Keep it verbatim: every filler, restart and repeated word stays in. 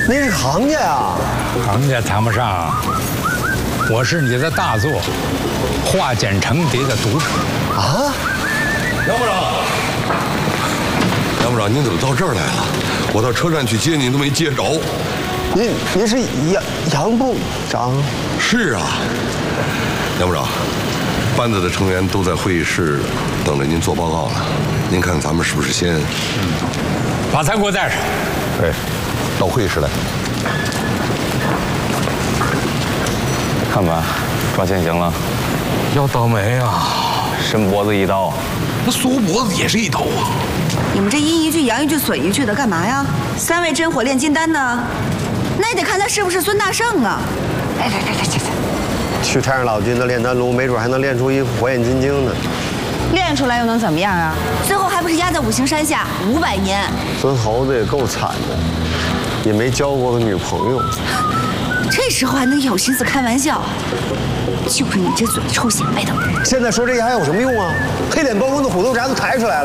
您是行家呀？ 行家谈不上，我是你的大作，化茧成蝶的读者。 啊， 杨部长，杨部长，您怎么到这儿来了？我到车站去接您都没接着。 您您是杨杨部长？ 是啊，杨部长，班子的成员都在会议室等着您做报告呢。您看咱们是不是先…… 嗯，把餐给我带上。 哎，到会议室来。 看吧，抓现行了。 要倒霉啊！ 伸脖子一刀， 那缩脖子也是一刀啊！ 你们这阴一句阳一句损一句的干嘛呀？三味真火炼金丹呢？那也得看他是不是孙大圣啊！来来来来来来， 去太上老君的炼丹炉，没准还能炼出一副火眼金睛呢。 炼出来又能怎么样啊？最后还不是压在五行山下五百年？ 孙猴子也够惨的，也没交过个女朋友。 这时候还能有心思开玩笑？就是你这嘴臭显摆的！ 现在说这些还有什么用啊？黑脸包公的虎头铡都抬出来了。